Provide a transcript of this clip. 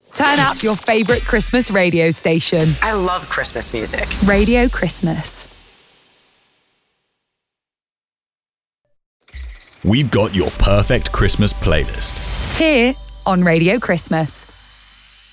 Turn up your favourite Christmas radio station. I love Christmas music. Radio Christmas. We've got your perfect Christmas playlist. Here on Radio Christmas.